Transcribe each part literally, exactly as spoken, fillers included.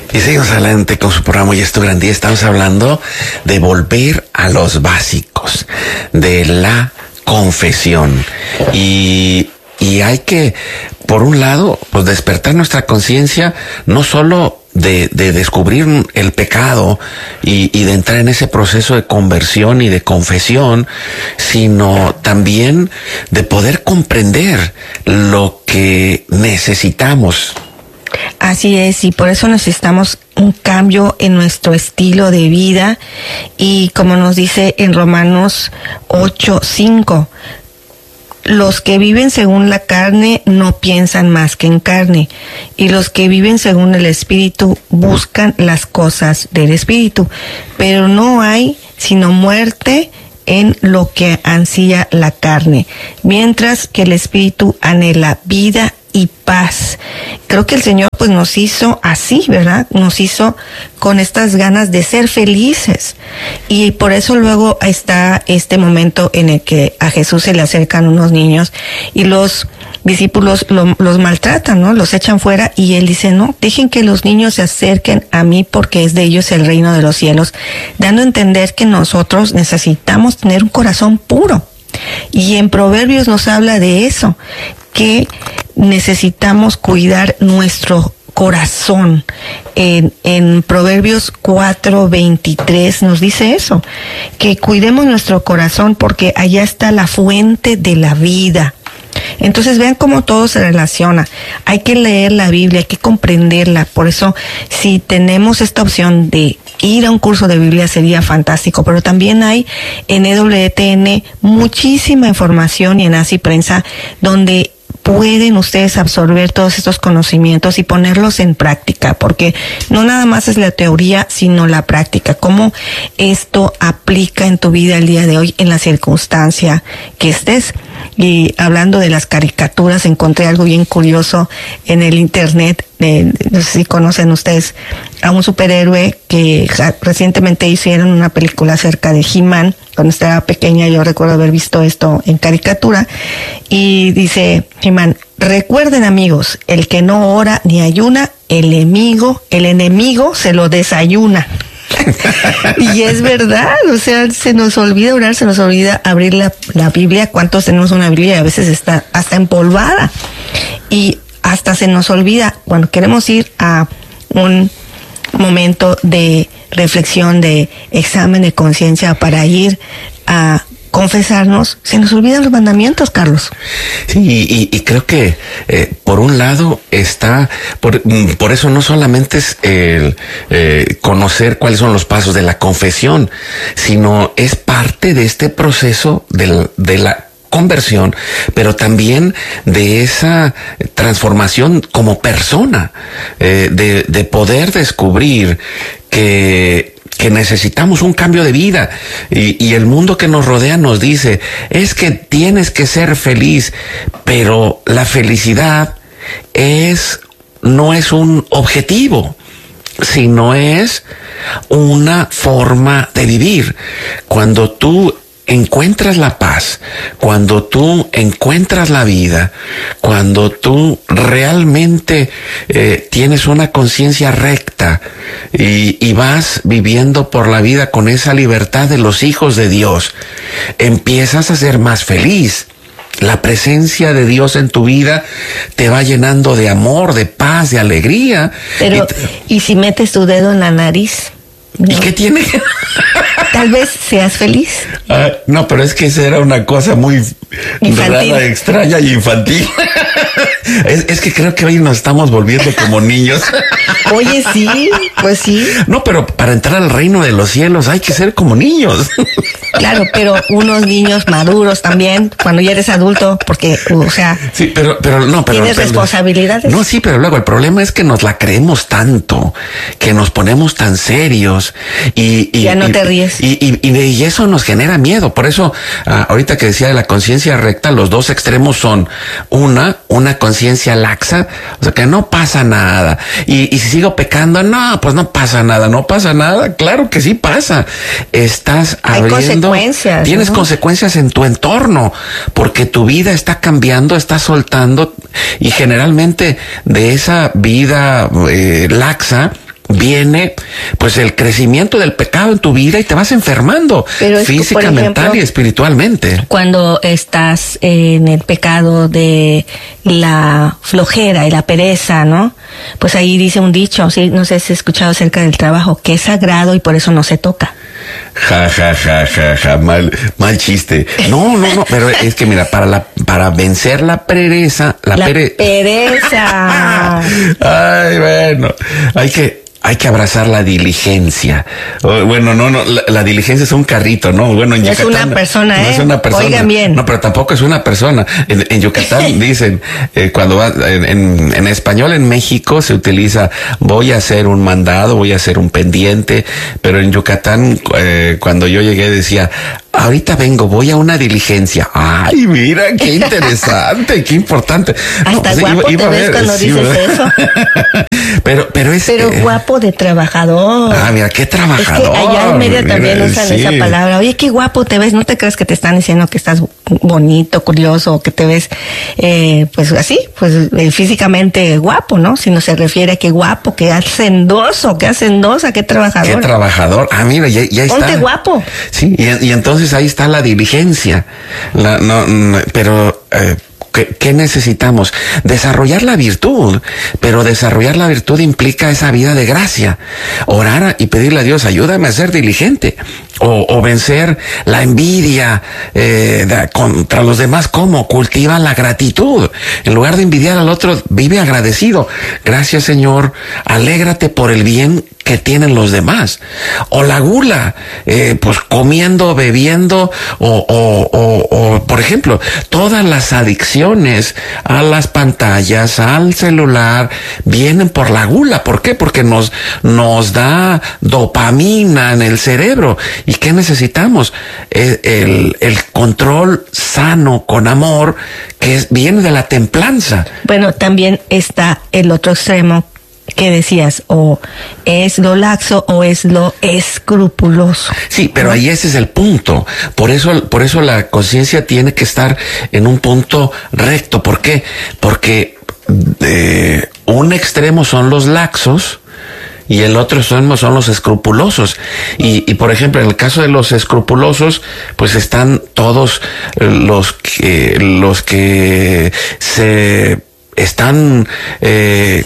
Y seguimos adelante con su programa Y es tu gran día. Estamos hablando de volver a los básicos, de la confesión. Y, y hay que, por un lado, pues despertar nuestra conciencia, no solo de, de descubrir el pecado y, y de entrar en ese proceso de conversión y de confesión, sino también de poder comprender lo que necesitamos. Así es, y por eso necesitamos un cambio en nuestro estilo de vida, y como nos dice en Romanos ocho cinco, los que viven según la carne no piensan más que en carne, y los que viven según el Espíritu buscan las cosas del Espíritu, pero no hay sino muerte en lo que ansía la carne, mientras que el Espíritu anhela vida y paz. Creo que el Señor pues nos hizo así, ¿verdad? Nos hizo con estas ganas de ser felices, y por eso luego está este momento en el que a Jesús se le acercan unos niños y los discípulos lo, los maltratan, ¿no? Los echan fuera, y él dice, no, dejen que los niños se acerquen a mí porque es de ellos el reino de los cielos, dando a entender que nosotros necesitamos tener un corazón puro. Y en Proverbios nos habla de eso, que necesitamos cuidar nuestro corazón. En, en Proverbios cuatro veintitrés nos dice eso, que cuidemos nuestro corazón porque allá está la fuente de la vida. Entonces vean cómo todo se relaciona. Hay que leer la Biblia, hay que comprenderla. Por eso, si tenemos esta opción de ir a un curso de Biblia, sería fantástico. Pero también hay en E W T N muchísima información, y en Así Prensa, donde pueden ustedes absorber todos estos conocimientos y ponerlos en práctica, porque no nada más es la teoría, sino la práctica, cómo esto aplica en tu vida el día de hoy, en la circunstancia que estés. Y hablando de las caricaturas, encontré algo bien curioso en el internet. Eh, no sé si conocen ustedes a un superhéroe que ja, recientemente hicieron una película acerca de He-Man. Cuando estaba pequeña yo recuerdo haber visto esto en caricatura, y dice He-Man: recuerden, amigos, el que no ora ni ayuna, el enemigo, el enemigo se lo desayuna. Y es verdad, o sea, se nos olvida orar, se nos olvida abrir la, la Biblia. ¿Cuántos tenemos una Biblia y a veces está hasta empolvada? Y hasta se nos olvida cuando queremos ir a un momento de reflexión, de examen de conciencia, para ir a confesarnos, se nos olvidan los mandamientos, Carlos. Sí, y, y creo que eh, por un lado está, por, por eso no solamente es el eh, conocer cuáles son los pasos de la confesión, sino es parte de este proceso de, de la conversión, pero también de esa transformación como persona, eh, de, de poder descubrir que que necesitamos un cambio de vida, y, y el mundo que nos rodea nos dice, es que tienes que ser feliz, pero la felicidad es, no es un objetivo, sino es una forma de vivir. Cuando tú encuentras la paz, cuando tú encuentras la vida, cuando tú realmente eh, tienes una conciencia recta y, y vas viviendo por la vida con esa libertad de los hijos de Dios, empiezas a ser más feliz. La presencia de Dios en tu vida te va llenando de amor, de paz, de alegría. Pero, ¿y, te... ¿y si metes tu dedo en la nariz? ¿Y no? ¿Qué tiene? Tal vez seas feliz. Ah, no, pero es que esa era una cosa muy infantil, rara, extraña y infantil. Es, es que creo que hoy nos estamos volviendo como niños. Oye, sí, pues sí. No, pero para entrar al reino de los cielos hay que ser como niños. Claro, pero unos niños maduros también, cuando ya eres adulto, porque, o sea... Sí, pero, pero no, pero... ¿Tienes pero, responsabilidades? No, sí, pero luego el problema es que nos la creemos tanto, que nos ponemos tan serios y... y ya no y, te ríes. Y, y, y, y eso nos genera miedo. Por eso, uh, ahorita que decía de la conciencia recta, los dos extremos son una, una conciencia laxa, o sea, que no pasa nada. Y, y si sigo pecando, no, pues no pasa nada, no pasa nada. Claro que sí pasa. Estás Hay abriendo... consecuencias. Tienes ¿no? consecuencias en tu entorno, porque tu vida está cambiando, está soltando, y generalmente de esa vida eh, laxa viene pues el crecimiento del pecado en tu vida y te vas enfermando Pero es, física, ejemplo, mental y espiritualmente. Cuando estás en el pecado de la flojera y la pereza, ¿no? Pues ahí dice un dicho, sí, no sé si has escuchado acerca del trabajo, que es sagrado y por eso no se toca. Ja, ja, ja, ja, ja, mal, mal chiste. No, no, no, pero es que mira, para la, para vencer la pereza, la, la pere... pereza. Ay, bueno, hay que, hay que abrazar la diligencia. Oh, bueno, no, no, la, la diligencia es un carrito, ¿no? Bueno, en no Yucatán. Es una persona, no ¿eh? es una persona. Oigan bien. No, pero tampoco es una persona. En, en Yucatán dicen, eh, cuando va, en, en, en español en México se utiliza, voy a hacer un mandado, voy a hacer un pendiente, pero en Yucatán, eh, cuando yo llegué decía, ahorita vengo, voy a una diligencia. Ay, mira, qué interesante, qué importante. Hasta No, pues, guapo iba, iba te ves ver, cuando sí, dices ¿verdad? eso. Pero, pero es... Pero eh, guapo de trabajador. Ah, mira, qué trabajador. Es que allá en medio mira, también usan sí. esa palabra. Oye, qué guapo te ves. No te creas que te están diciendo que estás bonito, curioso, o que te ves, eh, pues así, pues eh, físicamente guapo, ¿no? Sino se refiere a que guapo, que hacendoso, que hacendosa, qué trabajador. Qué trabajador. Ah, mira, ya, ya está. Ponte guapo. Sí, y, y entonces ahí está la diligencia. La, no, no, pero... Eh, ¿Qué, ¿Qué necesitamos? Desarrollar la virtud, pero desarrollar la virtud implica esa vida de gracia. Orar y pedirle a Dios, ayúdame a ser diligente. O, o vencer la envidia eh, de, contra los demás. ¿Cómo? Cultiva la gratitud. En lugar de envidiar al otro, vive agradecido. Gracias, Señor. Alégrate por el bien que tienen los demás. O la gula, eh, pues comiendo, bebiendo, o, o, o, o, por ejemplo, todas las adicciones a las pantallas, al celular, vienen por la gula. ¿Por qué? Porque nos, nos da dopamina en el cerebro. ¿Y qué necesitamos? El, el, el control sano, con amor, que es, viene de la templanza. Bueno, también está el otro extremo que decías, o es lo laxo o es lo escrupuloso. Sí, pero ahí ese es el punto. Por eso, por eso la conciencia tiene que estar en un punto recto. ¿Por qué? Porque eh, un extremo son los laxos y el otro extremo son los escrupulosos. Y, y por ejemplo, en el caso de los escrupulosos, pues están todos los que, los que se están, eh,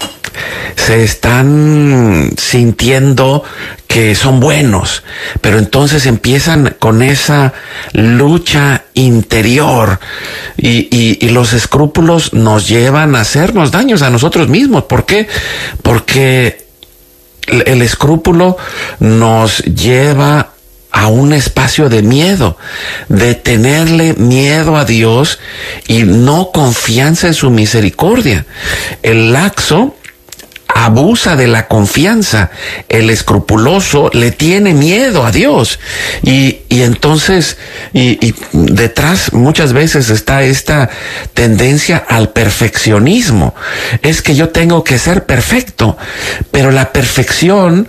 se están sintiendo que son buenos, pero entonces empiezan con esa lucha interior y, y, y los escrúpulos nos llevan a hacernos daños a nosotros mismos. ¿Por qué? Porque el escrúpulo nos lleva a un espacio de miedo, de tenerle miedo a Dios y no confianza en su misericordia. El laxo abusa de la confianza, el escrupuloso le tiene miedo a Dios y, y entonces y, y detrás muchas veces está esta tendencia al perfeccionismo. Es que yo tengo que ser perfecto, pero la perfección,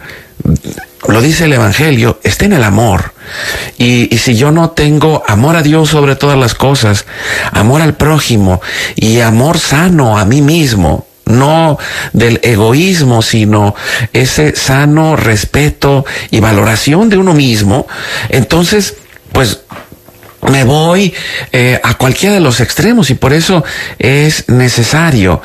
lo dice el Evangelio, está en el amor. Y, y si yo no tengo amor a Dios sobre todas las cosas, amor al prójimo y amor sano a mí mismo, no del egoísmo, sino ese sano respeto y valoración de uno mismo, entonces, pues, me voy eh, a cualquiera de los extremos y por eso es necesario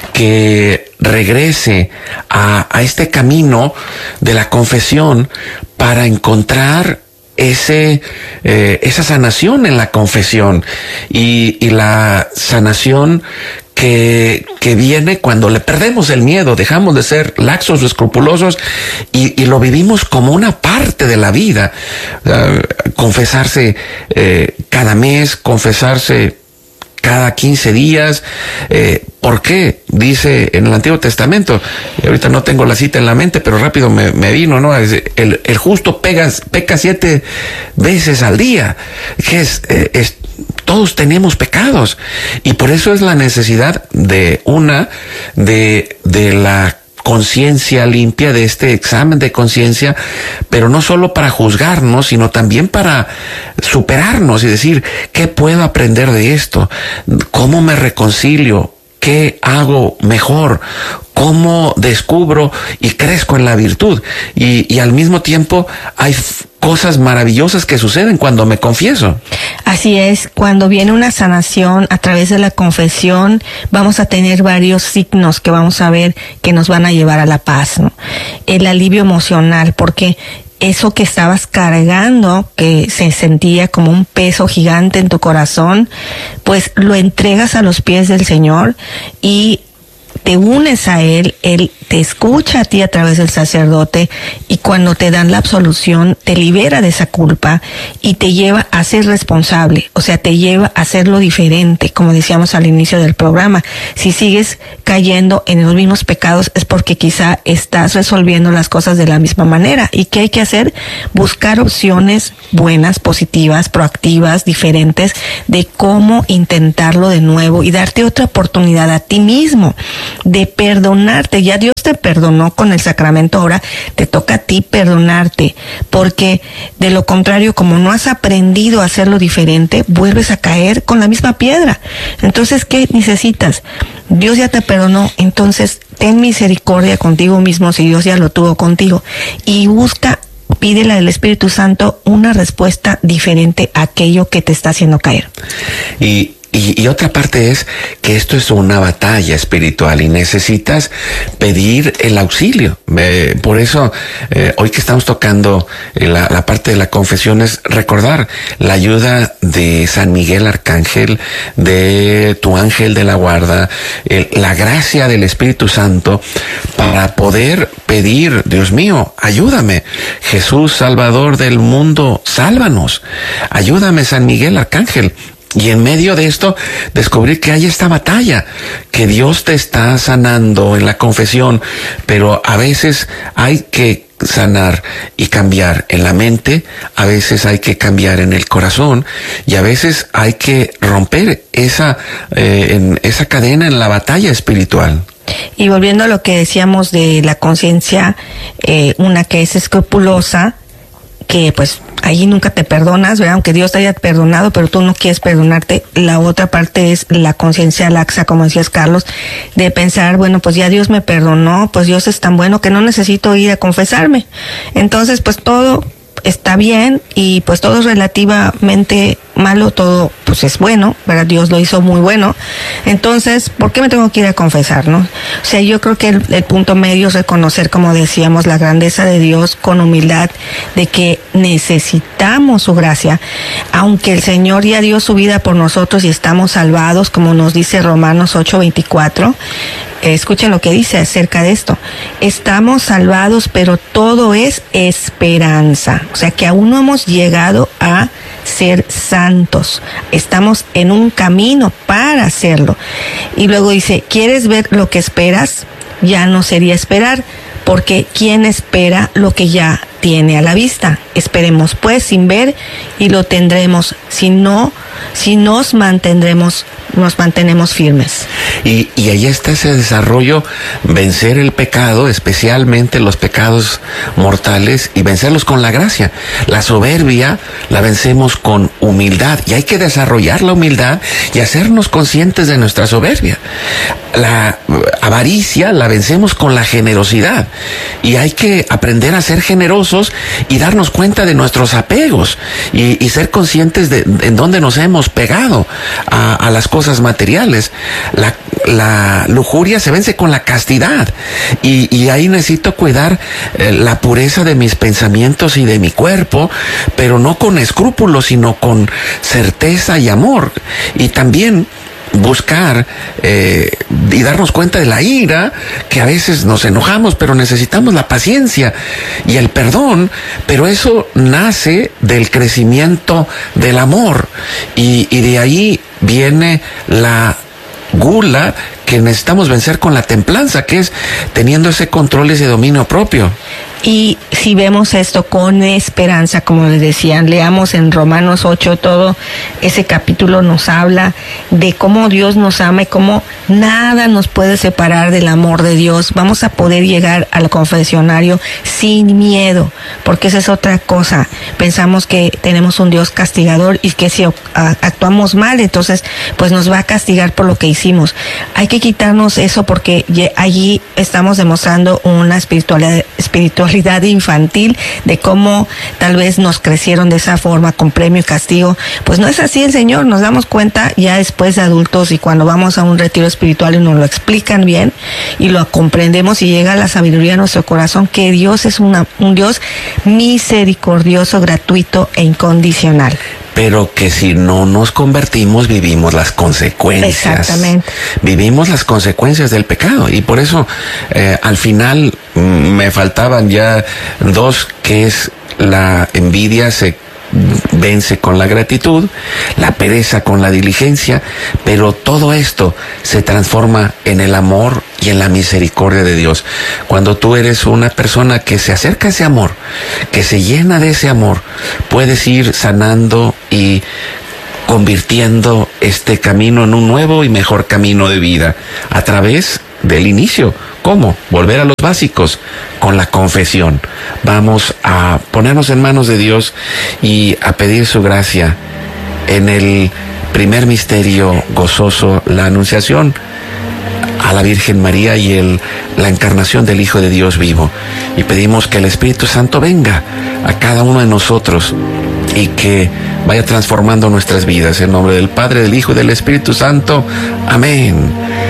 que regrese a, a este camino de la confesión para encontrar ese eh, esa sanación en la confesión y, y la sanación que, que viene cuando le perdemos el miedo, dejamos de ser laxos o escrupulosos y, y lo vivimos como una parte de la vida. Uh, confesarse eh, cada mes, confesarse cada quince días. Eh, ¿Por qué? Dice en el Antiguo Testamento, y ahorita no tengo la cita en la mente, pero rápido me, me vino, ¿no? El, el justo pega, peca siete veces al día. ¿Qué es? Eh, es Todos tenemos pecados y por eso es la necesidad de una, de, de la conciencia limpia, de este examen de conciencia, pero no solo para juzgarnos, sino también para superarnos y decir, ¿qué puedo aprender de esto? ¿Cómo me reconcilio? ¿qué hago mejor? ¿Cómo descubro y crezco en la virtud? Y, y al mismo tiempo hay f- cosas maravillosas que suceden cuando me confieso. Así es, cuando viene una sanación a través de la confesión, vamos a tener varios signos que vamos a ver que nos van a llevar a la paz, ¿no? El alivio emocional, porque eso que estabas cargando, que se sentía como un peso gigante en tu corazón, pues lo entregas a los pies del Señor y te unes a Él, Él te escucha a ti a través del sacerdote y cuando te dan la absolución te libera de esa culpa y te lleva a ser responsable, o sea, te lleva a hacerlo diferente, como decíamos al inicio del programa. Si sigues cayendo en los mismos pecados es porque quizá estás resolviendo las cosas de la misma manera. ¿Y qué hay que hacer? Buscar opciones buenas, positivas, proactivas, diferentes de cómo intentarlo de nuevo y darte otra oportunidad a ti mismo de perdonarte. Ya Dios te perdonó con el sacramento, ahora te toca a ti perdonarte, porque de lo contrario, como no has aprendido a hacerlo diferente, vuelves a caer con la misma piedra. Entonces, ¿qué necesitas? Dios ya te perdonó, entonces ten misericordia contigo mismo si Dios ya lo tuvo contigo y busca, pídele al Espíritu Santo una respuesta diferente a aquello que te está haciendo caer. Y Y, y otra parte es que esto es una batalla espiritual y necesitas pedir el auxilio. Eh, por eso, eh, hoy que estamos tocando eh, la, la parte de la confesión es recordar la ayuda de San Miguel Arcángel, de tu ángel de la guarda, el, la gracia del Espíritu Santo para poder pedir, Dios mío, ayúdame. Jesús, Salvador del mundo, sálvanos. Ayúdame, San Miguel Arcángel. Y en medio de esto, descubrir que hay esta batalla, que Dios te está sanando en la confesión, pero a veces hay que sanar y cambiar en la mente, a veces hay que cambiar en el corazón y a veces hay que romper esa, eh, en esa cadena en la batalla espiritual. Y volviendo a lo que decíamos de la conciencia, eh, una que es escrupulosa, que pues ahí nunca te perdonas, ¿verdad? Aunque Dios te haya perdonado, pero tú no quieres perdonarte. La otra parte es la conciencia laxa, como decías, Carlos, de pensar, bueno, pues ya Dios me perdonó, pues Dios es tan bueno que no necesito ir a confesarme. Entonces, pues todo está bien y pues todo es relativamente malo, todo pues es bueno, ¿verdad? Dios lo hizo muy bueno. Entonces, ¿por qué me tengo que ir a confesar, no? O sea, yo creo que el, el punto medio es reconocer, como decíamos, la grandeza de Dios con humildad, de que necesitamos su gracia, aunque el Señor ya dio su vida por nosotros y estamos salvados, como nos dice Romanos ocho veinticuatro. Escuchen lo que dice acerca de esto. Estamos salvados, pero todo es esperanza. O sea que aún no hemos llegado a ser santos. Estamos en un camino para hacerlo. Y luego dice, ¿quieres ver lo que esperas? Ya no sería esperar, porque ¿quién espera lo que ya tiene a la vista? Esperemos pues sin ver y lo tendremos. Si no, si nos mantendremos, nos mantenemos firmes. Y, y ahí está ese desarrollo, vencer el pecado, especialmente los pecados mortales, y vencerlos con la gracia. La soberbia la vencemos con humildad, y hay que desarrollar la humildad y hacernos conscientes de nuestra soberbia. La avaricia la vencemos con la generosidad, y hay que aprender a ser generosos y darnos cuenta de nuestros apegos y, y ser conscientes de, de en dónde nos hemos pegado a, a las cosas materiales. La, la lujuria se vence con la castidad, y, y ahí necesito cuidar eh, la pureza de mis pensamientos y de mi cuerpo, pero no con escrúpulos, sino con certeza y amor. Y también buscar eh, y darnos cuenta de la ira, que a veces nos enojamos, pero necesitamos la paciencia y el perdón, pero eso nace del crecimiento del amor, y, y de ahí viene la gula que necesitamos vencer con la templanza, que es teniendo ese control, ese dominio propio. Y si vemos esto con esperanza, como les decían, leamos en Romanos ocho, todo ese capítulo nos habla de cómo Dios nos ama y cómo nada nos puede separar del amor de Dios. Vamos a poder llegar al confesionario sin miedo, porque esa es otra cosa. Pensamos que tenemos un Dios castigador y que si actuamos mal, entonces pues nos va a castigar por lo que hicimos. Hay que que quitarnos eso porque allí estamos demostrando una espiritualidad, espiritualidad infantil de cómo tal vez nos crecieron de esa forma con premio y castigo. Pues no es así el Señor, nos damos cuenta ya después de adultos y cuando vamos a un retiro espiritual y nos lo explican bien y lo comprendemos y llega la sabiduría a nuestro corazón que Dios es una, un Dios misericordioso, gratuito e incondicional. Pero que si no nos convertimos, vivimos las consecuencias. Exactamente. Vivimos las consecuencias del pecado. Y por eso, eh, al final, me faltaban ya dos, que es la envidia se vence con la gratitud, la pereza con la diligencia, pero todo esto se transforma en el amor y en la misericordia de Dios. Cuando tú eres una persona que se acerca a ese amor, que se llena de ese amor, puedes ir sanando y convirtiendo este camino en un nuevo y mejor camino de vida a través del inicio. ¿Cómo? Volver a los básicos con la confesión. Vamos a ponernos en manos de Dios y a pedir su gracia en el primer misterio gozoso, la anunciación a la Virgen María y el, la encarnación del Hijo de Dios vivo. Y pedimos que el Espíritu Santo venga a cada uno de nosotros y que vaya transformando nuestras vidas. En nombre del Padre, del Hijo y del Espíritu Santo. Amén.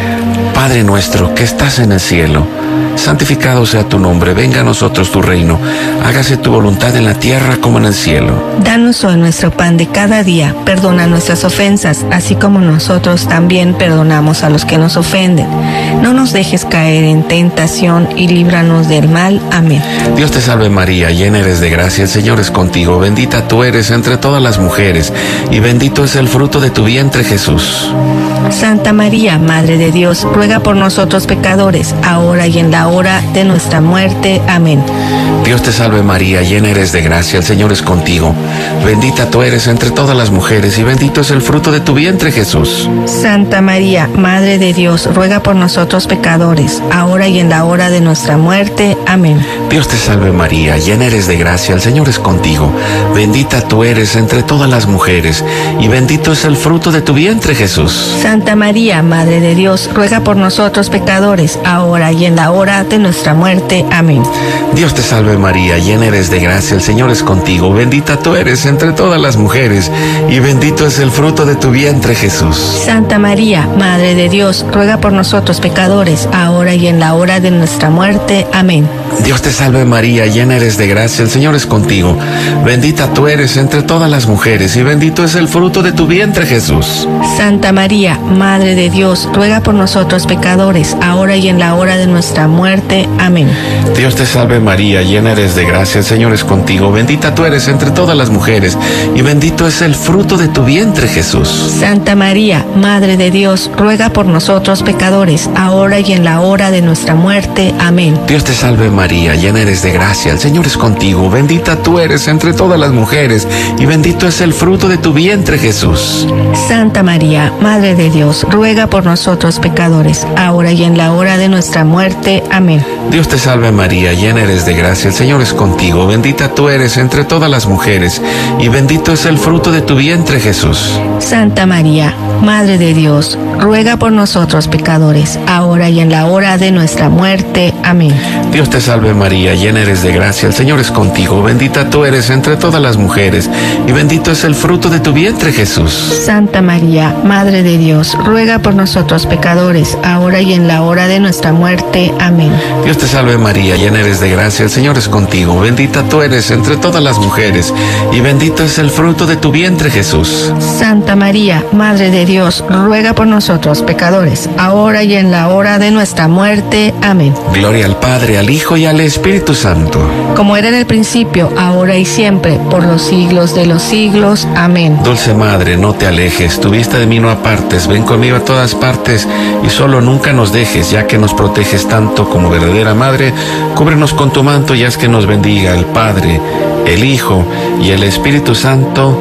Padre nuestro que estás en el cielo, santificado sea tu nombre, venga a nosotros tu reino, hágase tu voluntad en la tierra como en el cielo. Danos hoy nuestro pan de cada día, perdona nuestras ofensas, así como nosotros también perdonamos a los que nos ofenden. No nos dejes caer en tentación y líbranos del mal. Amén. Dios te salve María, llena eres de gracia, el Señor es contigo, bendita tú eres entre todas las mujeres, y bendito es el fruto de tu vientre Jesús. Santa María, Madre de Dios, ruega por nosotros pecadores, ahora y en la hora de nuestra muerte. Amén. Dios te salve María, llena eres de gracia, el Señor es contigo. Bendita tú eres entre todas las mujeres y bendito es el fruto de tu vientre Jesús. Santa María, Madre de Dios, ruega por nosotros pecadores, ahora y en la hora de nuestra muerte. Amén. Dios te salve María, llena eres de gracia, el Señor es contigo. Bendita tú eres entre todas las mujeres y bendito es el fruto de tu vientre Jesús. Santa María, Madre de Dios, ruega por nosotros pecadores, ahora y en la hora de nuestra muerte. Amén. Dios te salve María, llena eres de gracia, el Señor es contigo, bendita tú eres entre todas las mujeres, y bendito es el fruto de tu vientre Jesús. Santa María, Madre de Dios, ruega por nosotros pecadores, ahora y en la hora de nuestra muerte. Amén. Dios te salve María, llena eres de gracia, el Señor es contigo, bendita tú eres entre todas las mujeres, y bendito es el fruto de tu vientre Jesús. Santa María, Madre de Dios, ruega por nosotros pecadores, ahora y en la hora de nuestra muerte. Amén. Dios te salve María, llena eres de gracia, el Señor es contigo, bendita tú eres entre todas las mujeres, y bendito es el fruto de tu vientre Jesús. Santa María, Madre de Dios, ruega por nosotros pecadores, ahora y en la hora de nuestra muerte. Amén. Dios te salve María, llena eres de gracia, el Señor es contigo, bendita tú eres entre todas las mujeres, y bendito es el fruto de tu vientre Jesús. Santa María, Madre de Dios, ruega por nosotros pecadores, ahora y en la hora de nuestra muerte. Amén. Dios te salve María, llena eres de gracia, el Señor es contigo, bendita tú eres entre todas las mujeres, y bendito es el fruto de tu vientre Jesús. Santa María, Madre de Dios, ruega por nosotros pecadores, ahora y en la hora de nuestra muerte. Amén. Dios te salve María, llena eres de gracia, el Señor es contigo, bendita tú eres entre todas las mujeres, y bendito es el fruto de tu vientre Jesús. Santa María, Madre de Dios, ruega por nosotros pecadores, ahora y en la hora de nuestra muerte. Amén. Dios te salve María, llena eres de gracia, el Señor es contigo, bendita tú eres entre todas las mujeres, y bendito es el fruto de tu vientre Jesús. Santa María, Madre de Dios, ruega por nosotros pecadores, ahora y en la hora de nuestra muerte. Amén. Gloria al Padre, al Hijo y al Espíritu Santo. Como era en el principio, ahora y siempre, por los siglos de los siglos. Amén. Dulce Madre, no te alejes, tu vista de mí no apartes, ven conmigo a todas partes, y solo nunca nos dejes, ya que nos proteges tanto como verdadera Madre, cúbrenos con tu manto y haz que nos bendiga el Padre, el Hijo y el Espíritu Santo.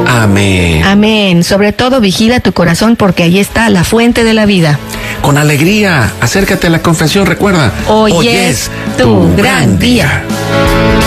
Amén. Amén. Sobre todo vigila tu corazón porque ahí está la fuente de la vida. Con alegría, acércate a la confesión, recuerda, hoy, hoy es tu gran día. día.